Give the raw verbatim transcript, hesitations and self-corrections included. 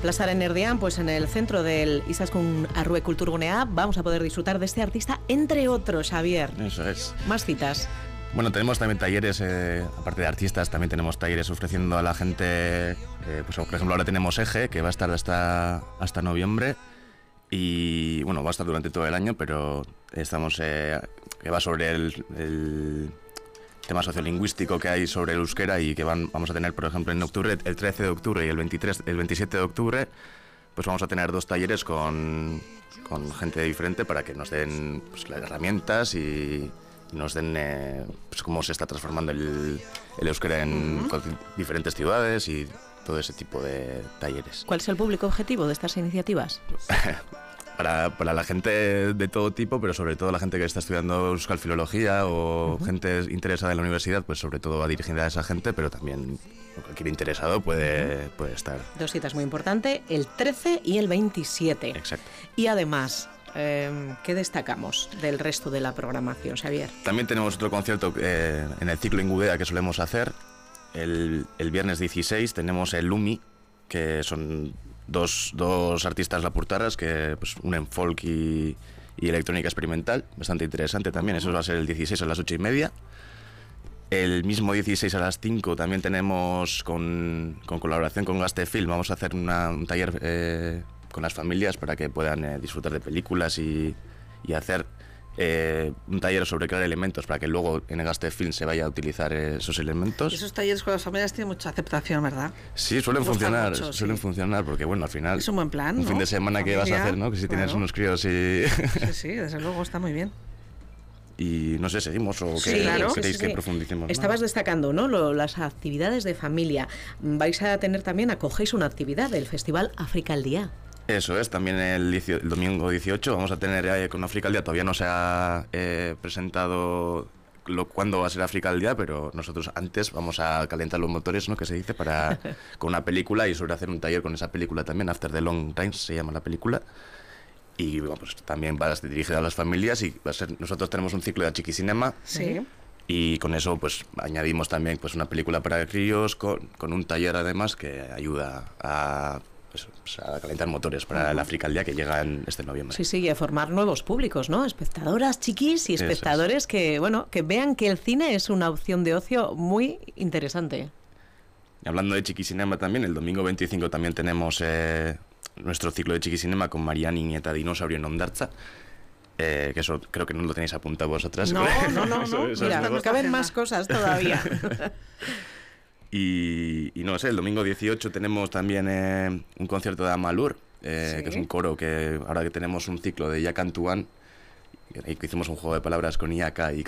Plaza Erdian, pues en el centro del Izaskun Arrue Kulturgunea, vamos a poder disfrutar de este artista, entre otros, Xavier. Eso es. Más citas. Bueno, tenemos también talleres, eh, aparte de artistas, también tenemos talleres ofreciendo a la gente, eh, pues por ejemplo ahora tenemos Eje, que va a estar hasta, hasta noviembre, y bueno, va a estar durante todo el año, pero estamos, eh, que va sobre el, el tema sociolingüístico que hay sobre el euskera, y que van, vamos a tener, por ejemplo, en octubre, el trece de octubre y el, veintitrés, el veintisiete de octubre, pues vamos a tener dos talleres con, con gente diferente para que nos den pues, las herramientas y... nos den eh, pues cómo se está transformando el, el euskera en uh-huh. diferentes ciudades y todo ese tipo de talleres. ¿Cuál es el público objetivo de estas iniciativas? para, para la gente de todo tipo, pero sobre todo la gente que está estudiando euskal filología o uh-huh. gente interesada en la universidad, pues sobre todo va dirigida a esa gente, pero también cualquier interesado puede, uh-huh. puede estar. Dos citas muy importantes, el trece y el veintisiete. Exacto. Y además... Eh, ¿qué destacamos del resto de la programación, Xavier? También tenemos otro concierto eh, en el ciclo Ingudea que solemos hacer. El, el viernes dieciséis tenemos el Lumi, que son dos, dos artistas lapurtaras que pues, unen folk y, y electrónica experimental, bastante interesante también. Eso va a ser el dieciséis a las ocho y media. El mismo dieciséis a las cinco también tenemos, con, con colaboración con Gastefilm, vamos a hacer una, un taller... Eh, con las familias para que puedan eh, disfrutar de películas y, y hacer eh, un taller sobre crear elementos para que luego en el Gastefilm se vaya a utilizar eh, esos elementos. Esos talleres con las familias tienen mucha aceptación, ¿verdad? Sí, suelen funcionar, mucho, suelen sí. funcionar porque bueno, al final es un buen plan, un ¿no? fin de semana Familia, que vas a hacer, ¿no? Que si claro. tienes unos críos y... Sí, sí, desde luego está muy bien. Y no sé, ¿seguimos o sí, qué, claro, queréis sí, sí. que profundicemos? Estabas ¿no? destacando, ¿no? Lo, las actividades de familia. Vais a tener también, acogéis una actividad del Festival África al Día. Eso es, también el, el domingo dieciocho vamos a tener eh, con África al Día, todavía no se ha eh, presentado lo, cuándo va a ser África al Día, pero nosotros antes vamos a calentar los motores, ¿no? Que se dice, para con una película y sobre hacer un taller con esa película también, After the Long Times se llama la película, y bueno, pues también va a estar dirigida a las familias y va a ser, nosotros tenemos un ciclo de Chiquicinema. Sí. Y con eso pues añadimos también pues una película para críos con, con un taller además que ayuda a... Pues, pues a calentar motores para el África al Día que llega en este noviembre. Sí, sí, y a formar nuevos públicos, ¿no? Espectadoras, chiquis y espectadores es. que, bueno, que vean que el cine es una opción de ocio muy interesante. Y hablando de Chiquicinema también, el domingo veinticinco también tenemos eh, nuestro ciclo de Chiquicinema con Mariani Nieta Dinosaurio en Ondartza. Eh, que eso creo que no lo tenéis apuntado vosotras. No, no, no, no. Eso, Mira, nos caben más cosas todavía. Y, y no sé, el domingo dieciocho tenemos también eh, un concierto de Amalur, eh, sí. que es un coro que ahora que tenemos un ciclo de Yakantuan, que hicimos un juego de palabras con Iaka y